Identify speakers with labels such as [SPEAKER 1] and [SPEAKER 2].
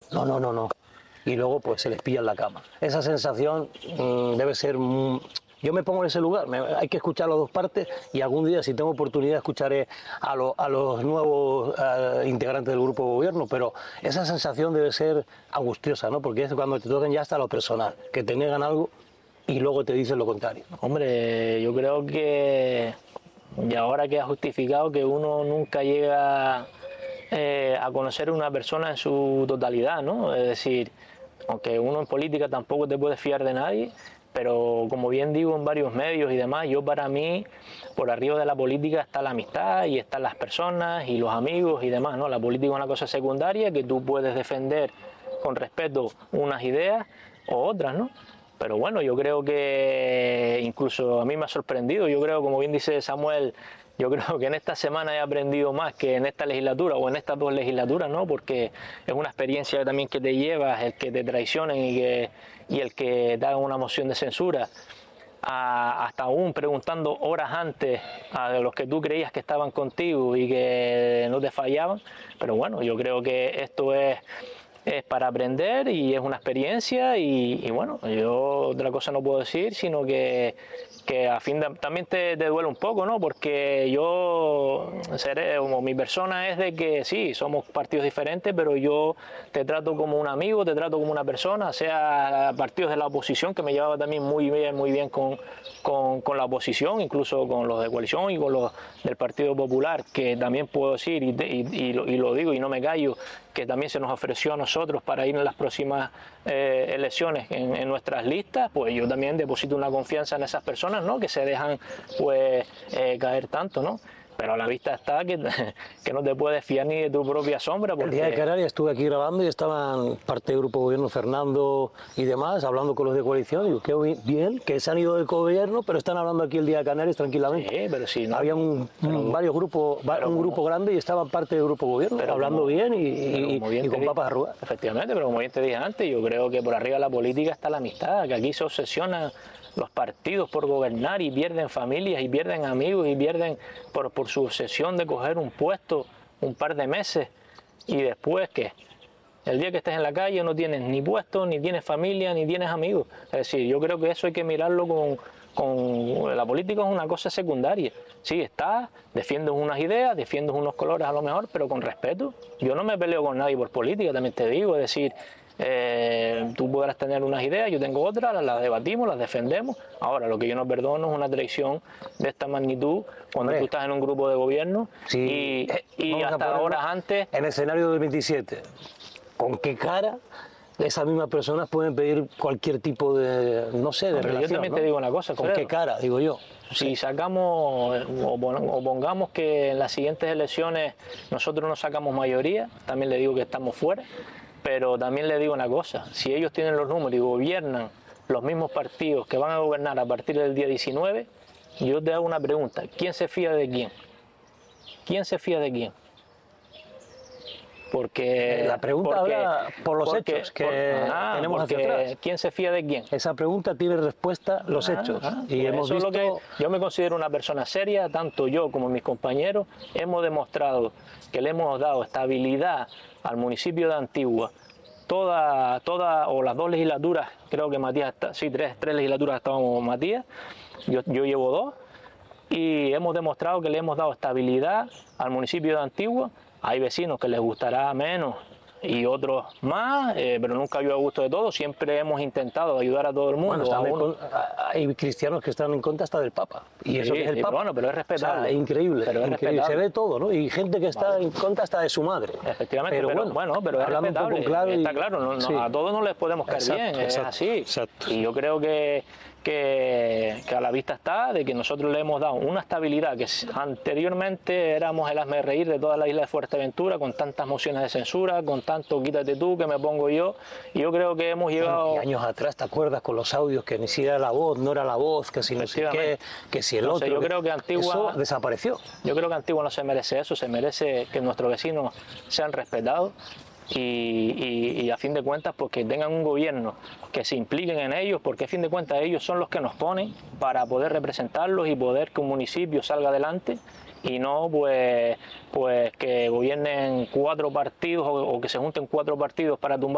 [SPEAKER 1] no, no, no, no. Y luego pues se les pilla en la cama. Esa sensación debe ser... yo me pongo en ese lugar, hay que escuchar las dos partes y algún día, si tengo oportunidad, escucharé a los nuevos integrantes del grupo de gobierno, pero esa sensación debe ser angustiosa, ¿no? Porque es cuando te tocan ya hasta lo personal, que te niegan algo y luego te dicen lo contrario.
[SPEAKER 2] Hombre, yo creo que, y ahora queda justificado que uno nunca llega a conocer a una persona en su totalidad, ¿no? Es decir, aunque uno en política tampoco te puede fiar de nadie, pero como bien digo en varios medios y demás, yo para mí, por arriba de la política está la amistad y están las personas y los amigos y demás, ¿no? La política es una cosa secundaria que tú puedes defender con respeto unas ideas o otras, ¿no? Pero bueno, yo creo que incluso a mí me ha sorprendido, yo creo, como bien dice Samuel, yo creo que en esta semana he aprendido más que en esta legislatura o en estas dos legislaturas, ¿no? Porque es una experiencia también que te llevas, el que te traicionen y el que te hagan una moción de censura, hasta aún preguntando horas antes a los que tú creías que estaban contigo y que no te fallaban. Pero bueno, yo creo que esto es para aprender y es una experiencia y bueno, yo otra cosa no puedo decir, sino que a fin también te duele un poco, ¿no? Porque yo, como mi persona es de que sí, somos partidos diferentes, pero yo te trato como un amigo, te trato como una persona, sea partidos de la oposición, que me llevaba también muy bien con la oposición, incluso con los de coalición y con los del Partido Popular, que también puedo decir, y lo digo y no me callo, que también se nos ofreció a nosotros para ir en las próximas elecciones en nuestras listas, pues yo también deposito una confianza en esas personas, ¿no? Que se dejan pues caer tanto, ¿no? Pero a la vista está que no te puedes fiar ni de tu propia sombra. Porque...
[SPEAKER 1] El día de Canarias estuve aquí grabando y estaban parte del grupo de gobierno, Fernando y demás, hablando con los de coalición. Y digo, qué bien, que se han ido del gobierno, pero están hablando aquí el día de Canarias tranquilamente.
[SPEAKER 2] Sí, pero sí, ¿no?
[SPEAKER 1] Había varios grupos, un grupo grande y estaban parte del grupo de gobierno, pero hablando bien y con papas arrugadas.
[SPEAKER 2] Efectivamente, pero como bien te dije antes, yo creo que por arriba de la política está la amistad, que aquí se obsesiona los partidos por gobernar y pierden familias y pierden amigos y pierden por su obsesión de coger un puesto un par de meses y después ¿qué? El día que estés en la calle no tienes ni puesto, ni tienes familia, ni tienes amigos. Es decir, yo creo que eso hay que mirarlo con la política, es una cosa secundaria. Sí, defiendes unas ideas, defiendes unos colores a lo mejor, pero con respeto. Yo no me peleo con nadie por política, también te digo, es decir, tú podrás tener unas ideas, yo tengo otras, las debatimos, las defendemos. Ahora, lo que yo no perdono es una traición de esta magnitud cuando tú estás en un grupo de gobierno y hasta horas antes...
[SPEAKER 1] En el escenario del 27, ¿con qué cara esas mismas personas pueden pedir cualquier tipo de, no sé, de relación?
[SPEAKER 2] Yo también te digo una cosa,
[SPEAKER 1] ¿con qué cara, digo yo?
[SPEAKER 2] Si sacamos o pongamos que en las siguientes elecciones nosotros no sacamos mayoría, también le digo que estamos fuera. Pero también le digo una cosa, si ellos tienen los números y gobiernan los mismos partidos que van a gobernar a partir del día 19, yo te hago una pregunta, ¿quién se fía de quién? ¿Quién se fía de quién? Porque
[SPEAKER 1] la pregunta habla por los hechos que tenemos hacia atrás.
[SPEAKER 2] ¿Quién se fía de quién?
[SPEAKER 1] Esa pregunta tiene respuesta los hechos. Y hemos visto...
[SPEAKER 2] yo me considero una persona seria, tanto yo como mis compañeros hemos demostrado que le hemos dado estabilidad al municipio de Antigua. Toda o las dos legislaturas, creo que Matías, sí, tres legislaturas estábamos Matías, yo llevo dos, y hemos demostrado que le hemos dado estabilidad al municipio de Antigua. Hay vecinos que les gustará menos y otros más, pero nunca yo a gusto de todos. Siempre hemos intentado ayudar a todo el mundo.
[SPEAKER 1] Bueno, hay cristianos que están en contra hasta del Papa. Y eso que es el Papa.
[SPEAKER 2] Bueno, pero es respetable.
[SPEAKER 1] O sea, es increíble.
[SPEAKER 2] Pero es respetable.
[SPEAKER 1] Se ve todo, ¿no? Y gente que está en contra hasta de su madre.
[SPEAKER 2] Efectivamente, pero es respetable. Un poco claro está claro, sí. A todos no les podemos caer bien, es así. Exacto. Y yo creo que a la vista está de que nosotros le hemos dado una estabilidad que anteriormente éramos el hazmerreír de toda la isla de Fuerteventura, con tantas mociones de censura, con tanto quítate tú que me pongo yo, y yo creo que hemos llegado...
[SPEAKER 1] Y años atrás, ¿te acuerdas con los audios que ni siquiera era la voz, no era la voz, que si no sé qué, que si el otro...
[SPEAKER 2] Yo creo que Antigua...
[SPEAKER 1] Eso desapareció.
[SPEAKER 2] Yo creo que Antigua no se merece eso, se merece que nuestros vecinos sean respetados. Y a fin de cuentas pues que tengan un gobierno que se impliquen en ellos, porque a fin de cuentas ellos son los que nos ponen para poder representarlos y poder que un municipio salga adelante y no pues que gobiernen 4 partidos o que se junten 4 partidos para tumbar